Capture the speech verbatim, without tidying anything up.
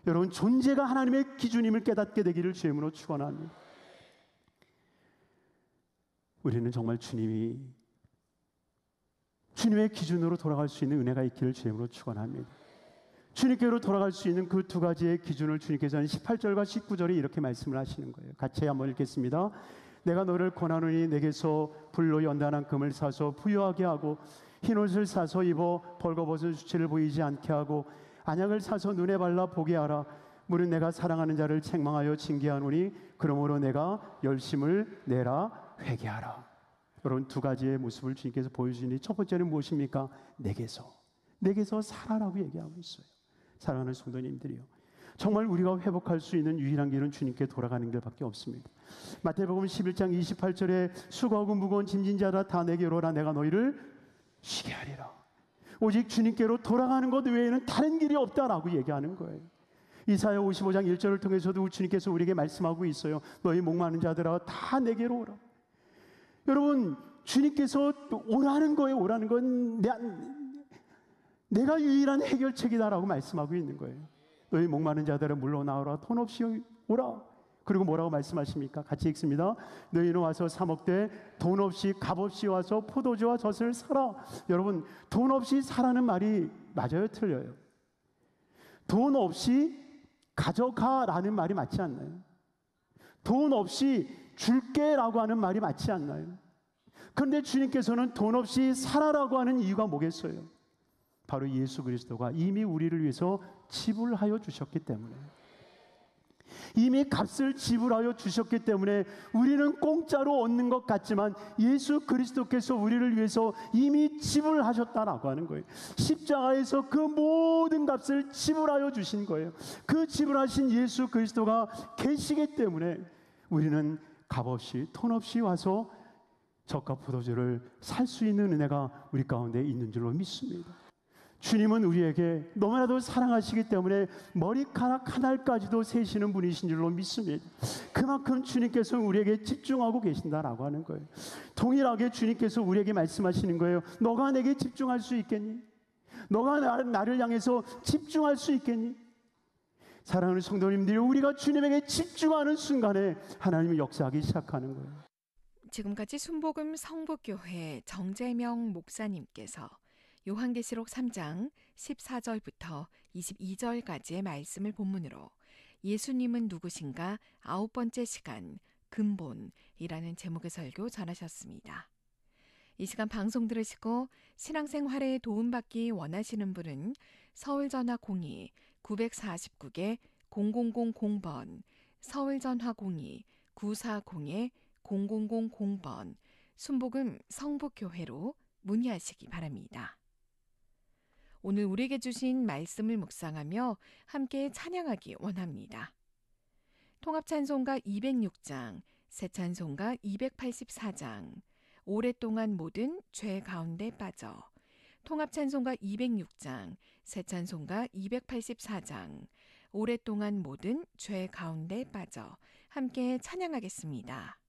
여러분, 존재가 하나님의 기준임을 깨닫게 되기를 주의 이름으로 축원합니다. 우리는 정말 주님이 주님의 기준으로 돌아갈 수 있는 은혜가 있기를 주의 이름으로 축원합니다. 주님께로 돌아갈 수 있는 그 두 가지의 기준을 주님께서는 십팔 절과 십구 절에 이렇게 말씀을 하시는 거예요. 같이 한번 읽겠습니다. 내가 너를 권하노니 내게서 불로 연단한 금을 사서 부유하게 하고 흰옷을 사서 입어 벌거벗은 수치를 보이지 않게 하고 안약을 사서 눈에 발라 보게 하라. 무릇 내가 사랑하는 자를 책망하여 징계하노니 그러므로 내가 열심을 내라 회개하라. 여러분, 두 가지의 모습을 주님께서 보여주시니 첫 번째는 무엇입니까? 내게서 내게서 살아라고 얘기하고 있어요. 사랑하는 성도님들이요, 정말 우리가 회복할 수 있는 유일한 길은 주님께 돌아가는 길밖에 없습니다. 마태복음 십일 장 이십팔 절에 수고하고 무거운 짐진 자라 다 내게로 오라. 내가 너희를 쉬게 하리라. 오직 주님께로 돌아가는 것 외에는 다른 길이 없다라고 얘기하는 거예요. 이사야 오십오 장 일 절을 통해서도 주님께서 우리에게 말씀하고 있어요. 너희 목마른 자들아 다 내게로 오라. 여러분, 주님께서 오라는 거예요. 오라는 건 내, 내가 유일한 해결책이다라고 말씀하고 있는 거예요. 너희 목마른 자들은 물러나오라. 돈 없이 오라. 그리고 뭐라고 말씀하십니까? 같이 읽습니다. 너희는 와서 사 먹되 돈 없이 값없이 와서 포도주와 젖을 사라. 여러분, 돈 없이 사라는 말이 맞아요, 틀려요? 돈 없이 가져가라는 말이 맞지 않나요? 돈 없이 줄게라고 하는 말이 맞지 않나요? 그런데 주님께서는 돈 없이 살아라고 하는 이유가 뭐겠어요? 바로 예수 그리스도가 이미 우리를 위해서 지불하여 주셨기 때문에, 이미 값을 지불하여 주셨기 때문에 우리는 공짜로 얻는 것 같지만 예수 그리스도께서 우리를 위해서 이미 지불하셨다라고 하는 거예요. 십자가에서 그 모든 값을 지불하여 주신 거예요. 그 지불하신 예수 그리스도가 계시기 때문에 우리는 값없이 돈 없이 와서 젖과 포도주를 살 수 있는 은혜가 우리 가운데 있는 줄로 믿습니다. 주님은 우리에게 너무나도 사랑하시기 때문에 머리카락 하나까지도 세시는 분이신 줄로 믿습니다. 그만큼 주님께서 우리에게 집중하고 계신다라고 하는 거예요. 동일하게 주님께서 우리에게 말씀하시는 거예요. 너가 내게 집중할 수 있겠니? 너가 나, 나를 향해서 집중할 수 있겠니? 사랑하는 성도님들이, 우리가 주님에게 집중하는 순간에 하나님이 역사하기 시작하는 거예요. 지금까지 순복음 성북교회 정재명 목사님께서 요한계시록 삼 장 십사 절부터 이십이 절까지의 말씀을 본문으로 예수님은 누구신가 아홉 번째 시간 근본이라는 제목의 설교 전하셨습니다. 이 시간 방송 들으시고 신앙생활에 도움받기 원하시는 분은 서울전화 공이 구사구 개 공공공공 번, 서울전화 공이 구사공 공공공공 번 순복음 성북교회로 문의하시기 바랍니다. 오늘 우리에게 주신 말씀을 묵상하며 함께 찬양하기 원합니다. 통합찬송가 이백육 장, 새찬송가 이백팔십사 장, 오랫동안 모든 죄 가운데 빠져, 통합찬송가 이백육 장, 새찬송가 이백팔십사 장, 오랫동안 모든 죄 가운데 빠져 함께 찬양하겠습니다.